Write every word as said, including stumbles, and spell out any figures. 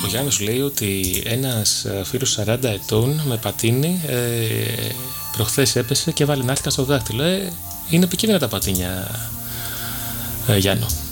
Γιάννος λέει ότι ένας φίλος σαράντα ετών με πατίνι ε, προχθές έπεσε και βάλε νάρτικα στο δάχτυλο. Ε, είναι επικίνδυνα τα πατίνια, ε, Γιάννο.